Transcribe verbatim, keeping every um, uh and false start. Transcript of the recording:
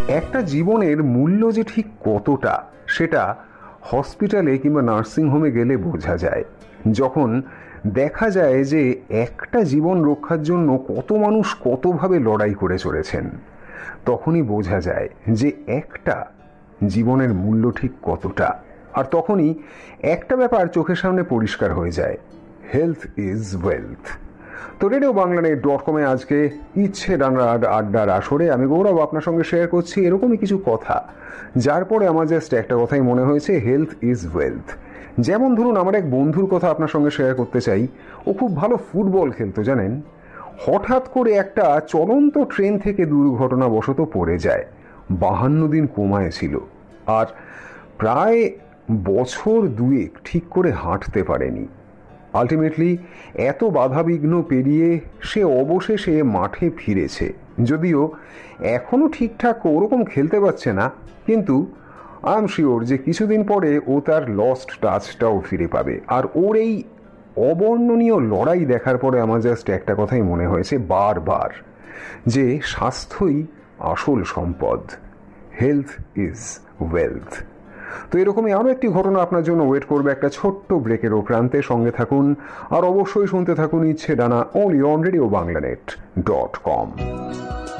একটা জীবনের মূল্য যে ঠিক কতটা সেটা হসপিটালে কিংবা নার্সিংহোমে গেলে বোঝা যায়। যখন দেখা যায় যে একটা জীবন রক্ষার জন্য কত মানুষ কতভাবে লড়াই করে চলেছেন, তখনই বোঝা যায় যে একটা জীবনের মূল্য ঠিক কতটা। আর তখনই একটা ব্যাপার চোখের সামনে পরিষ্কার হয়ে যায়, হেলথ ইজ ওয়েলথ। তো রেডিও বাংলানেট ডট কমে আজকে ইচ্ছে ডানার আড্ডার আসরে আমি গৌরব আপনার সঙ্গে শেয়ার করছি এরকমই কিছু কথা, যার পরে আমার জাস্ট একটা কথাই মনে হয়েছে, হেলথ ইজ ওয়েলথ। যেমন ধরুন, আমার এক বন্ধুর কথা আপনার সঙ্গে শেয়ার করতে চাই। ও খুব ভালো ফুটবল খেলতো জানেন। হঠাৎ করে একটা চলন্ত ট্রেন থেকে দুর্ঘটনাবশত পড়ে যায়। বাহান্ন দিন কোমায় ছিল আর প্রায় বছর দুয়েক ঠিক করে হাঁটতে পারেনি। আলটিমেটলি এত বাধাবিঘ্ন পেরিয়ে সে অবশেষে মাঠে ফিরেছে। যদিও এখনো ঠিকঠাক ওরকম খেলতে পারছে না, কিন্তু আই এম শিওর যে কিছুদিন পরে ও তার লস্ট টাচটাও ফিরে পাবে। আর ওর এই অবর্ণনীয় লড়াই দেখার পরে আমার জাস্ট একটা কথাই মনে হয়েছে বারবার, যে স্বাস্থ্যই আসল সম্পদ, হেলথ ইজ ওয়েলথ। তো এরকমই আরও একটি ঘটনা আপনার জন্য ওয়েট করবে একটা ছোট্ট ব্রেকের ও প্রান্তে। সঙ্গে থাকুন আর অবশ্যই শুনতে থাকুন ইচ্ছে ডানা, only on radio বাংলানেট dot com.